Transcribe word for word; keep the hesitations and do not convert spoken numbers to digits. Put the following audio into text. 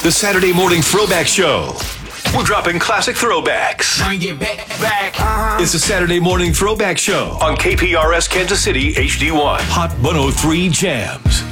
The Saturday Morning Throwback Show. We're dropping classic throwbacks. Bring it back, back. Uh-huh. It's the Saturday Morning Throwback Show on K P R S Kansas City H D one. Hot one oh three Jams.